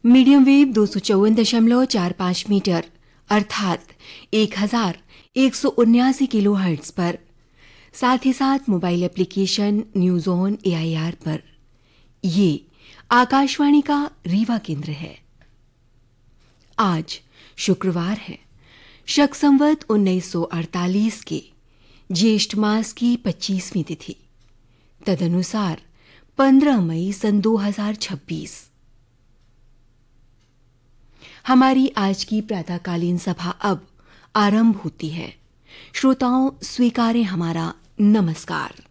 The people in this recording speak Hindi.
मीडियम वेव 254.45 मीटर अर्थात 1179 किलो हर्ट्ज पर, साथ ही साथ mobile application news on AIR पर। ये आकाशवाणी का रीवा केंद्र है। आज शुक्रवार है, शक संवत 1948 के ज्येष्ठ मास की 25वीं तिथि, तदनुसार 15 मई सन 2026। हमारी आज की प्रातःकालीन सभा अब आरंभ होती है। श्रोताओं, स्वीकारें हमारा नमस्कार।